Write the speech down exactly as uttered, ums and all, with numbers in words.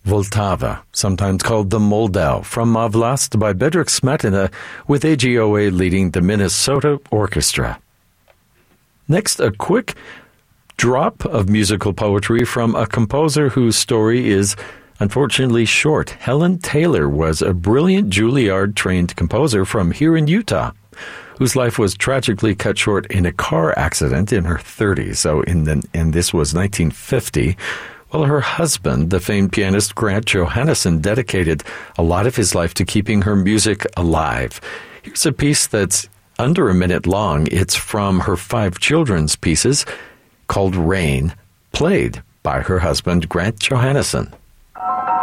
Vltava, sometimes called the Moldau, from Mavlast by Bedřich Smetana, with A G O A leading the Minnesota Orchestra. Next, a quick drop of musical poetry from a composer whose story is unfortunately short. Helen Taylor was a brilliant Juilliard-trained composer from here in Utah, whose life was tragically cut short in a car accident in her thirties. So, in the, and this was nineteen fifty. Well, her husband, the famed pianist Grant Johannesson, dedicated a lot of his life to keeping her music alive. Here's a piece that's under a minute long. It's from her five children's pieces called Rain, played by her husband, Grant Johannesson.